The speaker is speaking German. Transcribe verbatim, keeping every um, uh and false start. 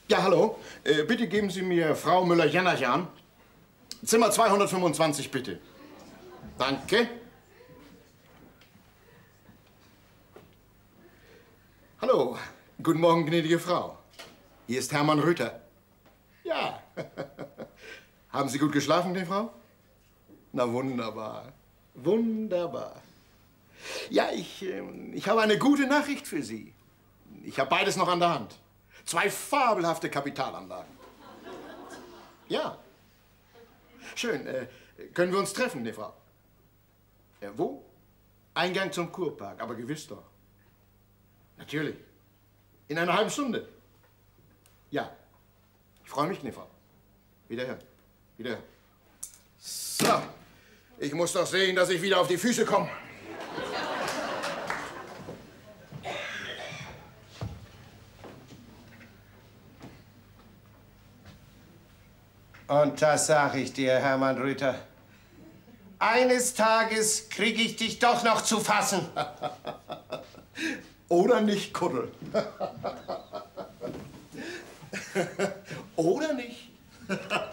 Ja, hallo. Äh, bitte geben Sie mir Frau Müller-Janajan. Zimmer zweihundertfünfundzwanzig, bitte. Danke. Hallo. Guten Morgen, gnädige Frau. Hier ist Hermann Rüther. Ja. Haben Sie gut geschlafen, die Frau? Na, wunderbar. Wunderbar. Ja, ich, äh, ich habe eine gute Nachricht für Sie. Ich habe beides noch an der Hand. Zwei fabelhafte Kapitalanlagen. Ja. Schön. Äh, können wir uns treffen, die Frau? Ja, wo? Eingang zum Kurpark, aber gewiss doch. Natürlich. In einer halben Stunde. Ja. Ich freue mich, Frau. Wiederhören. Wiederhören. So. Ich muss doch sehen, dass ich wieder auf die Füße komme. Und das sag ich dir, Hermann Rüther. Eines Tages kriege ich dich doch noch zu fassen. Oder nicht, Kuddel. Oder nicht.